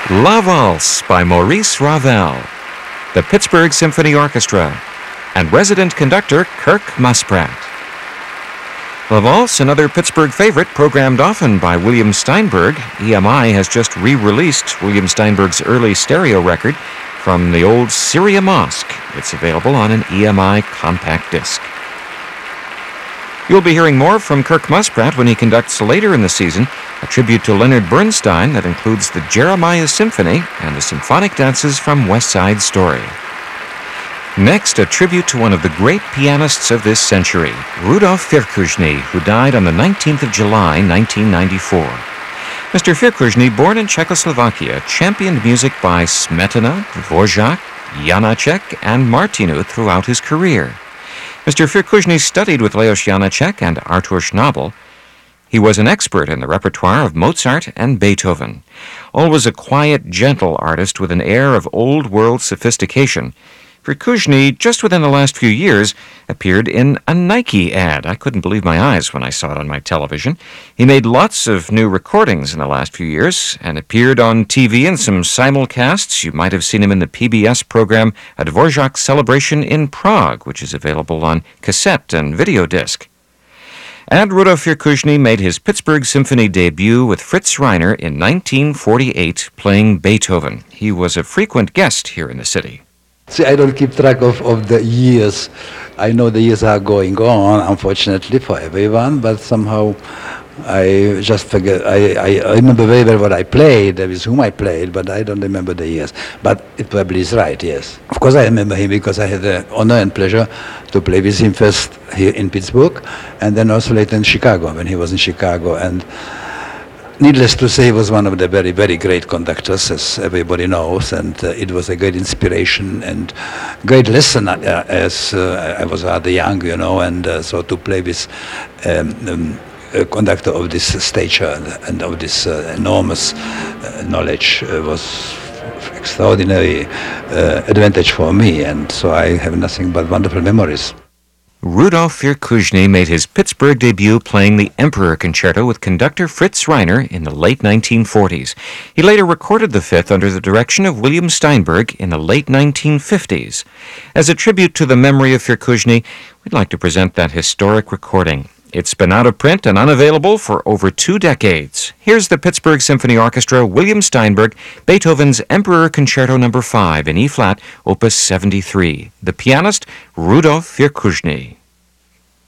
La Valse by Maurice Ravel, the Pittsburgh Symphony Orchestra, and resident conductor Kirk Muspratt. La Valse, another Pittsburgh favorite, programmed often by William Steinberg. EMI has just re-released William Steinberg's early stereo record from the old Syria Mosque. It's available on an EMI compact disc. You'll be hearing more from Kirk Muspratt when he conducts later in the season a tribute to Leonard Bernstein that includes the Jeremiah Symphony and the symphonic dances from West Side Story. Next, a tribute to one of the great pianists of this century, Rudolf Firkushny, who died on the 19th of July, 1994. Mr. Firkushny, born in Czechoslovakia, championed music by Smetana, Dvorak, Janacek, and Martinu throughout his career. Mr. Firkushny studied with Leos Janacek and Artur Schnabel. He was an expert in the repertoire of Mozart and Beethoven. Always a quiet, gentle artist with an air of old-world sophistication, Firkushny, just within the last few years, appeared in a Nike ad. I couldn't believe my eyes when I saw it on my television. He made lots of new recordings in the last few years and appeared on TV in some simulcasts. You might have seen him in the PBS program A Dvorak Celebration in Prague, which is available on cassette and video disc. And Rudolf Firkushny made his Pittsburgh Symphony debut with Fritz Reiner in 1948, playing Beethoven. He was a frequent guest here in the city. See, I don't keep track of the years. I know the years are going on, unfortunately, for everyone, but somehow I just forget. I remember very well what I played, with whom I played, but I don't remember the years. But it probably is right, yes. Of course I remember him because I had the honor and pleasure to play with him first here in Pittsburgh, and then also later in Chicago, when he was in Chicago. And needless to say, he was one of the very, very great conductors, as everybody knows, and it was a great inspiration and great lesson as I was rather young, and so to play with a conductor of this stature and of this enormous knowledge was extraordinary advantage for me, and so I have nothing but wonderful memories. Rudolf Firkushny made his Pittsburgh debut playing the Emperor Concerto with conductor Fritz Reiner in the late 1940s. He later recorded the fifth under the direction of William Steinberg in the late 1950s. As a tribute to the memory of Firkushny, we'd like to present that historic recording. It's been out of print and unavailable for over 2 decades. Here's the Pittsburgh Symphony Orchestra, William Steinberg, Beethoven's Emperor Concerto No. 5 in E-flat, Opus 73. The pianist, Rudolf Firkushny.